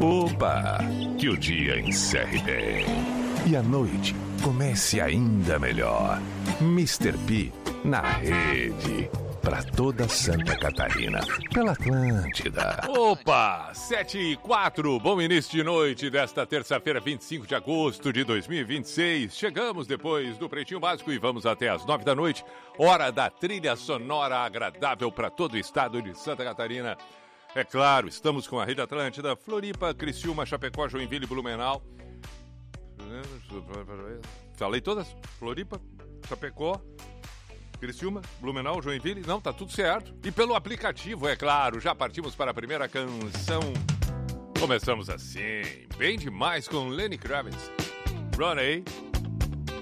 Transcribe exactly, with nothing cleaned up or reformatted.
Opa! Que o dia encerre bem. E a noite comece ainda melhor. mister P na rede. Pra toda Santa Catarina. Pela Atlântida. Opa! sete e quatro. Bom início de noite desta terça-feira, vinte e cinco de agosto de dois mil e vinte e seis. Chegamos depois do Pretinho Básico e vamos até as nove da noite. Hora da trilha sonora agradável para todo o estado de Santa Catarina. É claro, estamos com a Rede Atlântida, Floripa, Criciúma, Chapecó, Joinville e Blumenau. Falei todas? Floripa, Chapecó, Criciúma, Blumenau, Joinville. Não, tá tudo certo. E pelo aplicativo, é claro. Já partimos para a primeira canção. Começamos assim, bem demais com Lenny Kravitz. Ronnie.